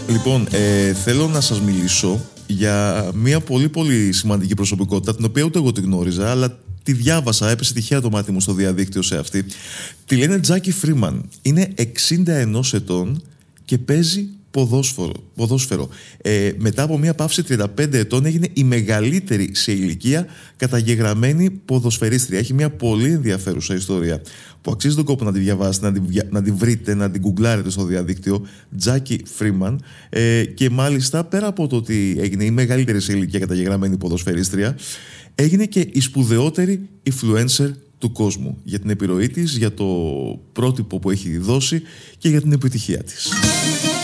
Λοιπόν, θέλω να σας μιλήσω για μια πολύ πολύ σημαντική προσωπικότητα, την οποία ούτε εγώ τη γνώριζα, αλλά τη διάβασα, έπεσε τυχαία το μάτι μου στο διαδίκτυο σε αυτή. Τη λένε Τζάκι Φρίμαν. Είναι 61 ετών και παίζει ποδόσφαιρο. Μετά από μια παύση 35 ετών έγινε η μεγαλύτερη σε ηλικία καταγεγραμμένη ποδοσφαιρίστρια. Έχει μια πολύ ενδιαφέρουσα ιστορία που αξίζει τον κόπο να τη διαβάσετε, να τη βρείτε, να την γκουγκλάρετε στο διαδίκτυο. Τζάκι Φρίμαν. Και μάλιστα πέρα από το ότι έγινε η μεγαλύτερη σε ηλικία καταγεγραμμένη ποδοσφαιρίστρια, έγινε και η σπουδαιότερη influencer του κόσμου για την επιρροή της, για το πρότυπο που έχει δώσει και για την επιτυχία της.